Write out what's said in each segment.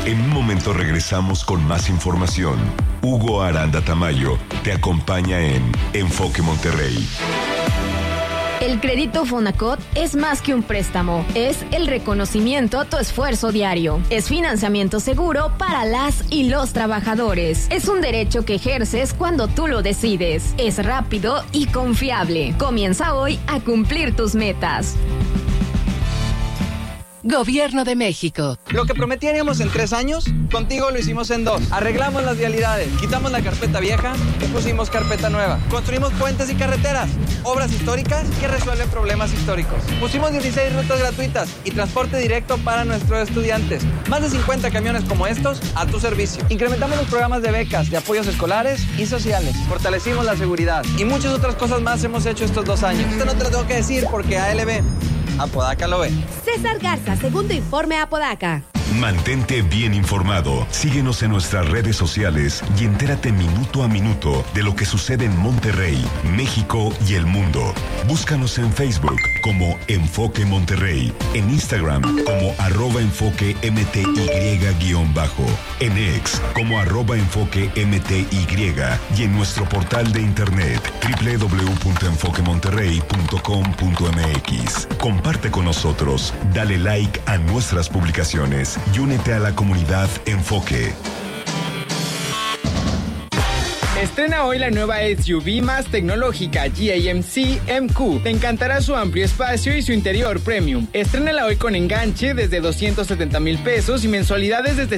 En un momento regresamos con más información. Hugo Aranda Tamayo te acompaña en Enfoque Monterrey. El crédito Fonacot es más que un préstamo, es el reconocimiento a tu esfuerzo diario. Es financiamiento seguro para las y los trabajadores. Es un derecho que ejerces cuando tú lo decides. Es rápido y confiable. Comienza hoy a cumplir tus metas. Gobierno de México. Lo que prometíamos en 3 años, contigo lo hicimos en 2. Arreglamos las vialidades, quitamos la carpeta vieja y pusimos carpeta nueva. Construimos puentes y carreteras, obras históricas que resuelven problemas históricos. Pusimos 16 rutas gratuitas y transporte directo para nuestros estudiantes. Más de 50 camiones como estos a tu servicio. Incrementamos los programas de becas, de apoyos escolares y sociales. Fortalecimos la seguridad y muchas otras cosas más hemos hecho estos 2 años. Esto no te lo tengo que decir porque ALB, Apodaca lo ve. César Garza, segundo informe Apodaca. Mantente bien informado. Síguenos en nuestras redes sociales y entérate minuto a minuto de lo que sucede en Monterrey, México y el mundo. Búscanos en Facebook como Enfoque Monterrey, en Instagram como @enfoquemty_, en X como @enfoquemty y en nuestro portal de internet www.enfoquemonterrey.com.mx. Comparte con nosotros, dale like a nuestras publicaciones y únete a la comunidad Enfoque. Estrena hoy la nueva SUV más tecnológica GAMC MQ. Te encantará su amplio espacio y su interior premium. Estrénala hoy con enganche desde 270,000 pesos y mensualidades desde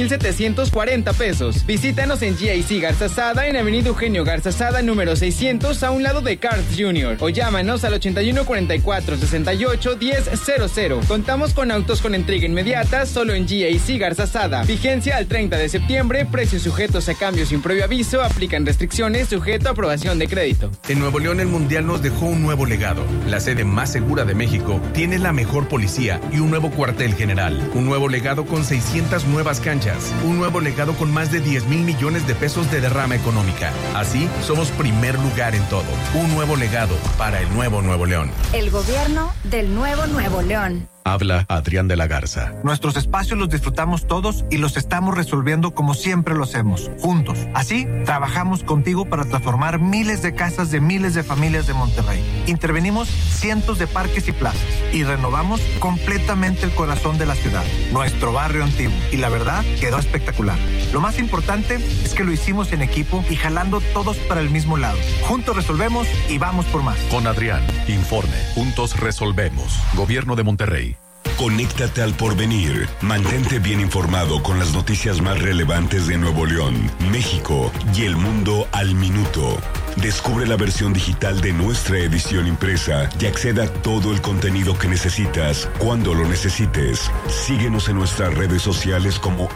5,740 pesos. Visítanos en GAC Garza Sada en Avenida Eugenio Garza Sada número 600 a un lado de Cars Jr. O llámanos al 81 44 68 1000. Contamos con autos con entrega inmediata solo en GAC Garza Sada. Vigencia al 30 de septiembre. Precios sujetos a cambios sin previo aviso. Aplican restricciones sujeto a aprobación de crédito. En Nuevo León el Mundial nos dejó un nuevo legado. La sede más segura de México tiene la mejor policía y un nuevo cuartel general. Un nuevo legado con 600 nuevas canchas. Un nuevo legado con más de 10,000 millones de pesos de derrama económica. Así, somos primer lugar en todo. Un nuevo legado para el nuevo Nuevo León. El gobierno del nuevo Nuevo León. Habla Adrián de la Garza. Nuestros espacios los disfrutamos todos y los estamos resolviendo como siempre lo hacemos, juntos. Así, trabajamos contigo para transformar miles de casas de miles de familias de Monterrey. Intervenimos cientos de parques y plazas y renovamos completamente el corazón de la ciudad, nuestro barrio antiguo. Y la verdad, quedó espectacular. Lo más importante es que lo hicimos en equipo y jalando todos para el mismo lado. Juntos resolvemos y vamos por más. Con Adrián, informe. Juntos resolvemos. Gobierno de Monterrey. Conéctate al porvenir. Mantente bien informado con las noticias más relevantes de Nuevo León, México y el mundo al minuto. Descubre la versión digital de nuestra edición impresa y acceda a todo el contenido que necesitas cuando lo necesites. Síguenos en nuestras redes sociales como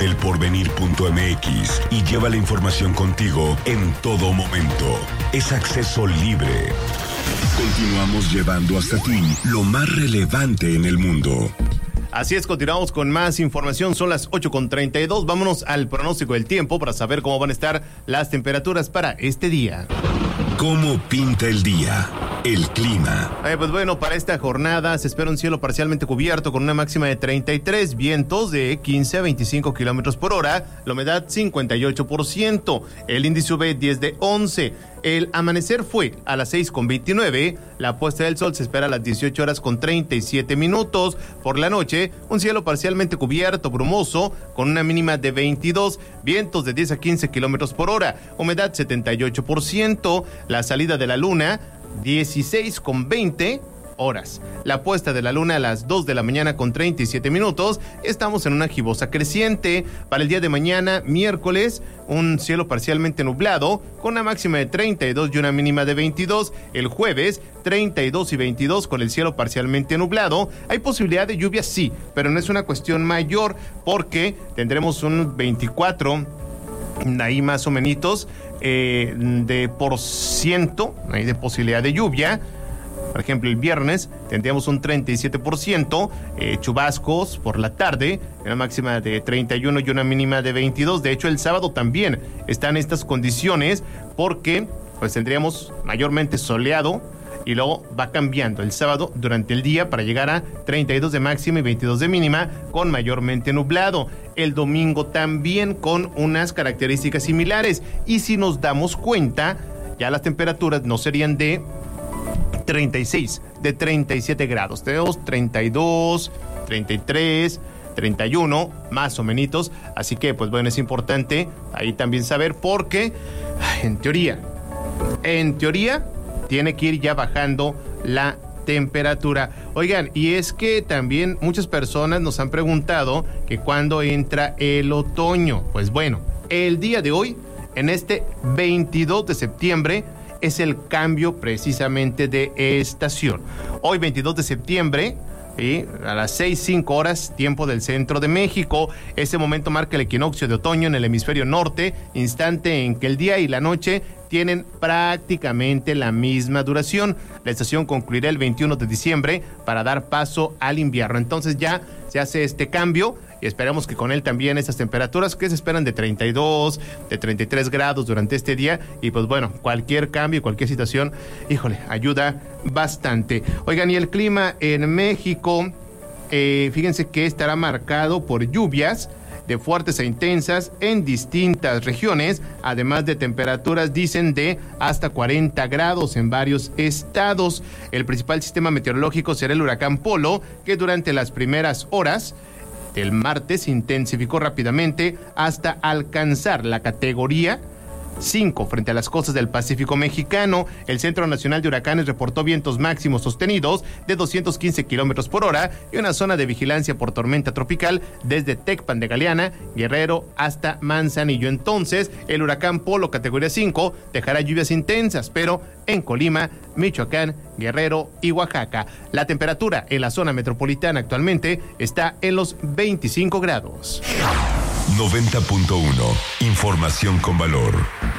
elporvenir.mx y lleva la información contigo en todo momento. Es acceso libre. Continuamos llevando hasta ti lo más relevante en el mundo. Así es, continuamos con más información. Son las 8:32. Vámonos al pronóstico del tiempo para saber cómo van a estar las temperaturas para este día. ¿Cómo pinta el día? El clima. Pues bueno, para esta jornada se espera un cielo parcialmente cubierto con una máxima de 33, vientos de 15 a 25 kilómetros por hora, la humedad 58%, el índice UV 10 de 11. El amanecer fue a las 6:29, la puesta del sol se espera a las 18 horas con 37 minutos. Por la noche, un cielo parcialmente cubierto, brumoso, con una mínima de 22, vientos de 10 a 15 kilómetros por hora, humedad 78%, la salida de la luna 16:20 horas. La puesta de la luna a las 2 de la mañana con 37 minutos. Estamos en una gibosa creciente. Para el día de mañana, miércoles, un cielo parcialmente nublado con una máxima de 32 y una mínima de 22. El jueves, 32 y 22 con el cielo parcialmente nublado. Hay posibilidad de lluvia, sí, pero no es una cuestión mayor porque tendremos un 24, ahí más o menos, de por ciento, ahí de posibilidad de lluvia. Por ejemplo, el viernes tendríamos un 37%, chubascos por la tarde, una máxima de 31 y una mínima de 22. De hecho, el sábado también están estas condiciones porque pues tendríamos mayormente soleado y luego va cambiando el sábado durante el día para llegar a 32 de máxima y 22 de mínima con mayormente nublado. el domingo también con unas características similares. Y si nos damos cuenta, ya las temperaturas no serían de 36, de 37 grados. Tenemos 32, 33, 31, más o menos. Así que, pues bueno, es importante ahí también saber porque, en teoría, tiene que ir ya bajando la temperatura. Oigan, y es que también muchas personas nos han preguntado que cuándo entra el otoño. Pues bueno, el día de hoy, en este 22 de septiembre, es el cambio precisamente de estación. Hoy, 22 de septiembre, ¿sí?, a las 6:05 horas, tiempo del centro de México. Ese momento marca el equinoccio de otoño en el hemisferio norte, instante en que el día y la noche tienen prácticamente la misma duración. La estación concluirá el 21 de diciembre para dar paso al invierno. Entonces ya se hace este cambio y esperamos que con él también estas temperaturas que se esperan de 32, de 33 grados durante este día. Y pues bueno, cualquier cambio, cualquier situación, híjole, ayuda bastante. Oigan, y el clima en México, fíjense que estará marcado por lluvias de fuertes e intensas en distintas regiones, además de temperaturas, dicen, de hasta 40 grados en varios estados. El principal sistema meteorológico será el huracán Polo, que durante las primeras horas del martes se intensificó rápidamente hasta alcanzar la categoría 5 frente a las costas del Pacífico mexicano. El Centro Nacional de Huracanes reportó vientos máximos sostenidos de 215 kilómetros por hora y una zona de vigilancia por tormenta tropical desde Tecpan de Galeana, Guerrero hasta Manzanillo. Entonces, el huracán Polo categoría 5 dejará lluvias intensas, pero en Colima, Michoacán, Guerrero y Oaxaca. La temperatura en la zona metropolitana actualmente está en los 25 grados. 90.1. Información con valor.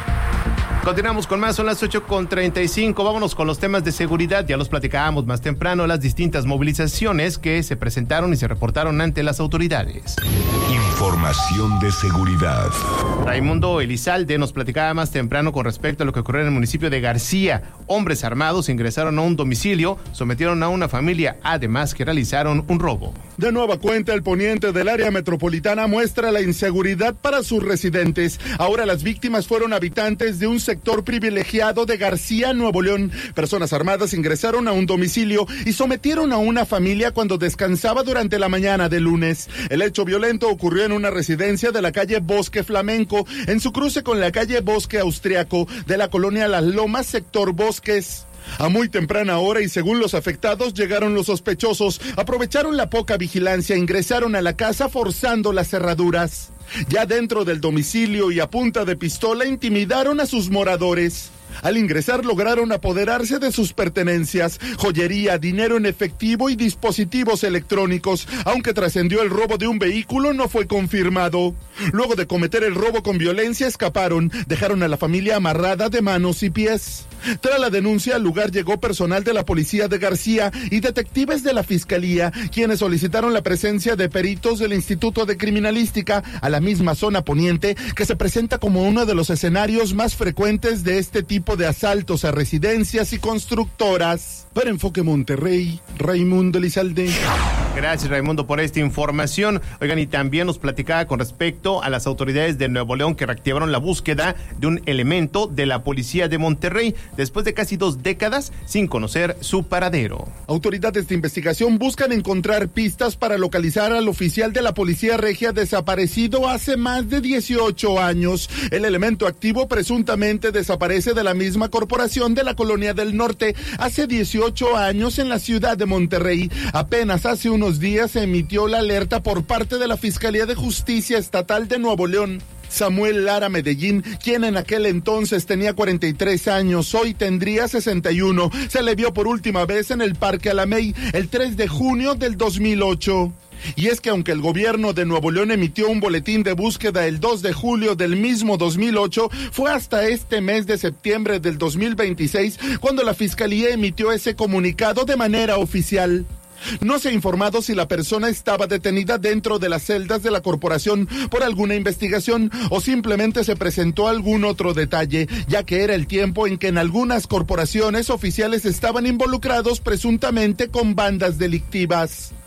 Continuamos con más, son las 8:35. Vámonos con los temas de seguridad. Ya los platicábamos más temprano, las distintas movilizaciones que se presentaron y se reportaron ante las autoridades. Información de seguridad. Raimundo Elizalde nos platicaba más temprano con respecto a lo que ocurrió en el municipio de García. Hombres armados ingresaron a un domicilio, sometieron a una familia, además que realizaron un robo. De nueva cuenta, el poniente del área metropolitana muestra la inseguridad para sus residentes. Ahora las víctimas fueron habitantes de un sector privilegiado de García, Nuevo León. Personas armadas ingresaron a un domicilio y sometieron a una familia cuando descansaba durante la mañana del lunes. El hecho violento ocurrió en una residencia de la calle Bosque Flamenco, en su cruce con la calle Bosque Austriaco, de la colonia Las Lomas, sector Bosques. A muy temprana hora y según los afectados llegaron los sospechosos, aprovecharon la poca vigilancia, ingresaron a la casa forzando las cerraduras. Ya dentro del domicilio y a punta de pistola intimidaron a sus moradores. Al ingresar lograron apoderarse de sus pertenencias, joyería, dinero en efectivo y dispositivos electrónicos, aunque trascendió el robo de un vehículo no fue confirmado. Luego de cometer el robo con violencia escaparon, dejaron a la familia amarrada de manos y pies. Tras la denuncia al lugar llegó personal de la policía de García y detectives de la fiscalía, quienes solicitaron la presencia de peritos del Instituto de Criminalística a la misma zona poniente, que se presenta como uno de los escenarios más frecuentes de este tipo de asaltos a residencias y constructoras. Para Enfoque Monterrey, Raimundo Elizalde. Gracias, Raimundo, por esta información. Oigan, y también nos platicaba con respecto a las autoridades de Nuevo León que reactivaron la búsqueda de un elemento de la policía de Monterrey después de casi 2 décadas sin conocer su paradero. Autoridades de investigación buscan encontrar pistas para localizar al oficial de la Policía Regia desaparecido hace más de 18 años. El elemento activo presuntamente desaparece de la misma corporación de la Colonia del Norte hace 18 años en la ciudad de Monterrey. Apenas hace unos días se emitió la alerta por parte de la Fiscalía de Justicia Estatal de Nuevo León. Samuel Lara Medellín, quien en aquel entonces tenía 43 años, hoy tendría 61. Se le vio por última vez en el Parque Alamey el 3 de junio del 2008. Y es que aunque el gobierno de Nuevo León emitió un boletín de búsqueda el 2 de julio del mismo 2008, fue hasta este mes de septiembre del 2026 cuando la Fiscalía emitió ese comunicado de manera oficial. No se ha informado si la persona estaba detenida dentro de las celdas de la corporación por alguna investigación o simplemente se presentó algún otro detalle, ya que era el tiempo en que en algunas corporaciones oficiales estaban involucrados presuntamente con bandas delictivas.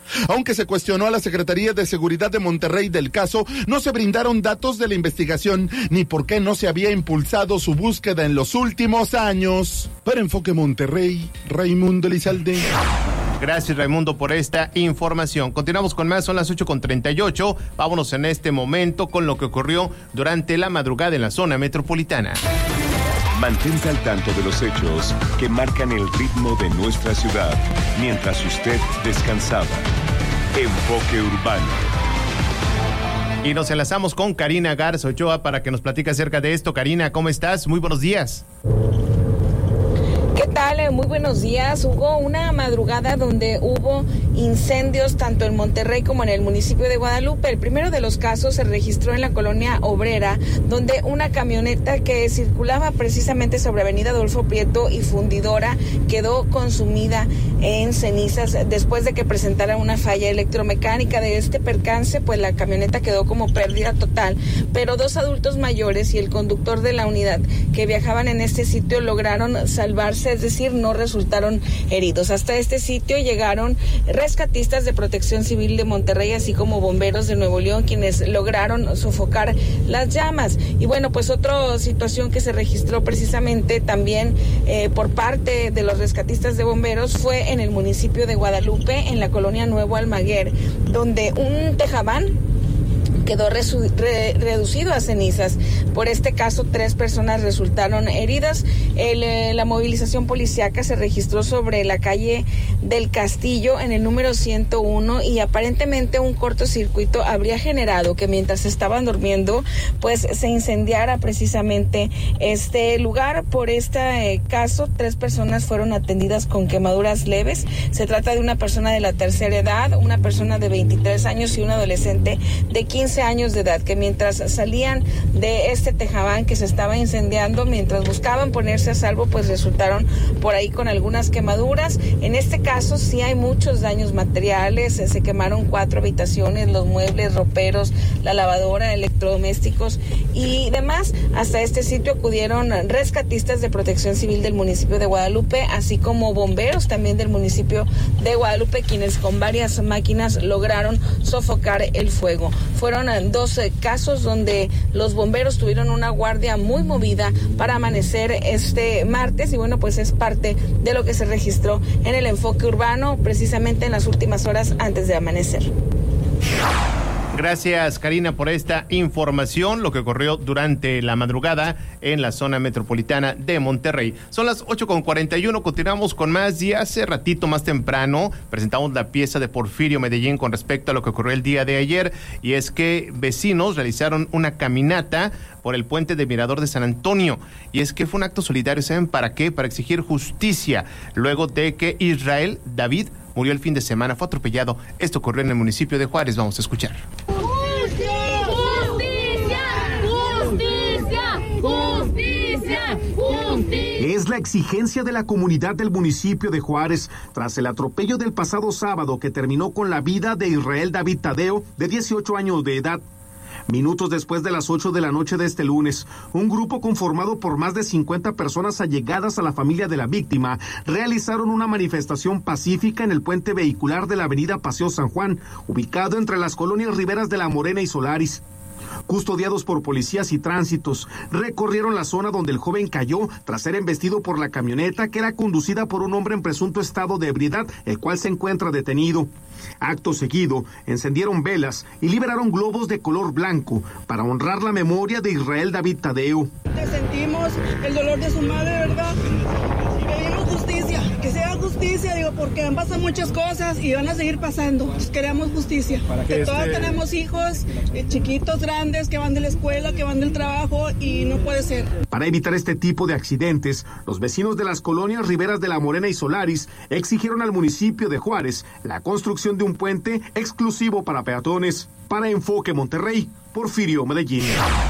Aunque se cuestionó a la Secretaría de Seguridad de Monterrey del caso, no se brindaron datos de la investigación ni por qué no se había impulsado su búsqueda en los últimos años. Para Enfoque Monterrey, Raimundo Elizalde. Gracias, Raimundo, por esta información. Continuamos con más, son las 8:38. Vámonos en este momento con lo que ocurrió durante la madrugada en la zona metropolitana. Mantente al tanto de los hechos que marcan el ritmo de nuestra ciudad mientras usted descansaba. Enfoque Urbano. Y nos enlazamos con Karina Garza Ochoa para que nos platique acerca de esto. Karina, ¿cómo estás? Muy buenos días. ¿Qué tal? Muy buenos días. Hubo una madrugada donde hubo incendios tanto en Monterrey como en el municipio de Guadalupe. El primero de los casos se registró en la colonia Obrera, donde una camioneta que circulaba precisamente sobre Avenida Adolfo Prieto y Fundidora quedó consumida en cenizas después de que presentara una falla electromecánica. De este percance, pues la camioneta quedó como pérdida total, pero 2 adultos mayores y el conductor de la unidad que viajaban en este sitio lograron salvarse, es decir, no resultaron heridos. Hasta este sitio llegaron rescatistas de Protección Civil de Monterrey, así como bomberos de Nuevo León, quienes lograron sofocar las llamas. Y bueno, pues otra situación que se registró precisamente también por parte de los rescatistas de bomberos fue en el municipio de Guadalupe, en la colonia Nuevo Almaguer, donde un tejabán quedó reducido a cenizas. Por este caso, 3 personas resultaron heridas. La movilización policíaca se registró sobre la calle del Castillo en el número 101 y aparentemente un cortocircuito habría generado que mientras estaban durmiendo, pues se incendiara precisamente este lugar. Por este caso, 3 personas fueron atendidas con quemaduras leves. Se trata de una persona de la tercera edad, una persona de 23 años y un adolescente de 15 años de edad, que mientras salían de este tejabán que se estaba incendiando, mientras buscaban ponerse a salvo, pues resultaron por ahí con algunas quemaduras. En este caso sí hay muchos daños materiales, se quemaron 4 habitaciones, los muebles, roperos, la lavadora, electrodomésticos y demás. Hasta este sitio acudieron rescatistas de Protección Civil del municipio de Guadalupe, así como bomberos también del municipio de Guadalupe, quienes con varias máquinas lograron sofocar el fuego. Fueron 12 casos donde los bomberos tuvieron una guardia muy movida para amanecer este martes y bueno, pues es parte de lo que se registró en el enfoque urbano precisamente en las últimas horas antes de amanecer. Gracias, Karina, por esta información, lo que ocurrió durante la madrugada en la zona metropolitana de Monterrey. Son las 8:41, continuamos con más y hace ratito más temprano presentamos la pieza de Porfirio Medellín con respecto a lo que ocurrió el día de ayer, y es que vecinos realizaron una caminata por el puente de Mirador de San Antonio, y es que fue un acto solidario, ¿saben para qué? Para exigir justicia, luego de que Israel David murió el fin de semana, fue atropellado. Esto ocurrió en el municipio de Juárez, vamos a escuchar. Es la exigencia de la comunidad del municipio de Juárez tras el atropello del pasado sábado que terminó con la vida de Israel David Tadeo, de 18 años de edad. Minutos después de las 8 de la noche de este lunes, un grupo conformado por más de 50 personas allegadas a la familia de la víctima realizaron una manifestación pacífica en el puente vehicular de la avenida Paseo San Juan, ubicado entre las colonias Riberas de la Morena y Solaris. Custodiados por policías y tránsitos, recorrieron la zona donde el joven cayó tras ser embestido por la camioneta que era conducida por un hombre en presunto estado de ebriedad, el cual se encuentra detenido. Acto seguido, encendieron velas y liberaron globos de color blanco para honrar la memoria de Israel David Tadeo. Sentimos el dolor de su madre, ¿verdad? Y pedimos justicia, que sea justicia, digo, porque han pasado muchas cosas y van a seguir pasando. Queremos justicia. Que todos tenemos hijos, chiquitos, grandes, que van de la escuela, que van del trabajo y no puede ser. Para evitar este tipo de accidentes, los vecinos de las colonias Riberas de la Morena y Solaris exigieron al municipio de Juárez la construcción de un puente exclusivo para peatones. Para Enfoque Monterrey, Porfirio Medellín.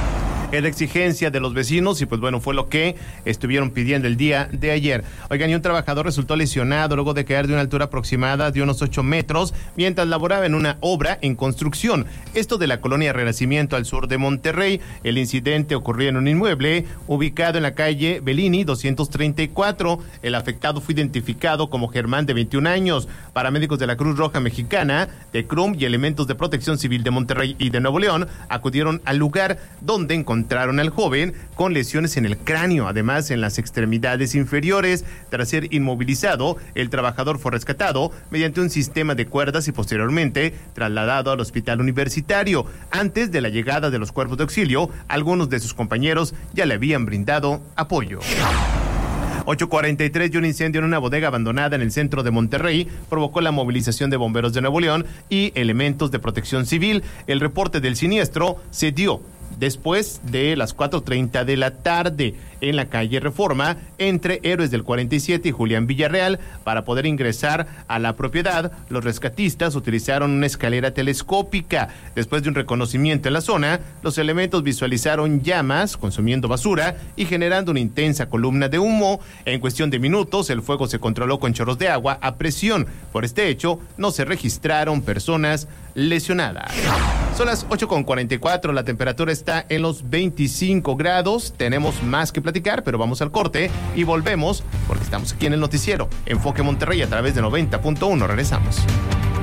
Es la exigencia de los vecinos y pues bueno, fue lo que estuvieron pidiendo el día de ayer. Oigan, y un trabajador resultó lesionado luego de caer de una altura aproximada de unos 8 metros mientras laboraba en una obra en construcción. Esto de la colonia Renacimiento al sur de Monterrey. El incidente ocurrió en un inmueble ubicado en la calle Bellini 234. El afectado fue identificado como Germán, de 21 años. Paramédicos de la Cruz Roja Mexicana, de CRUM y elementos de Protección Civil de Monterrey y de Nuevo León acudieron al lugar donde encontraron al joven con lesiones en el cráneo, además en las extremidades inferiores. Tras ser inmovilizado, el trabajador fue rescatado mediante un sistema de cuerdas y posteriormente trasladado al hospital universitario. Antes de la llegada de los cuerpos de auxilio, algunos de sus compañeros ya le habían brindado apoyo. 8:43 y un incendio en una bodega abandonada en el centro de Monterrey provocó la movilización de bomberos de Nuevo León y elementos de Protección Civil. El reporte del siniestro se dio después de las 4:30 de la tarde en la calle Reforma entre Héroes del 47 y Julián Villarreal. Para poder ingresar a la propiedad, los rescatistas utilizaron una escalera telescópica. Después de un reconocimiento en la zona, los elementos visualizaron llamas consumiendo basura y generando una intensa columna de humo. En cuestión de minutos, el fuego se controló con chorros de agua a presión. Por este hecho, no se registraron personas lesionadas. Son las 8:44, la temperatura está en los 25 grados. Tenemos más que platicar, pero vamos al corte y volvemos porque estamos aquí en el noticiero Enfoque Monterrey a través de 90.1. Regresamos.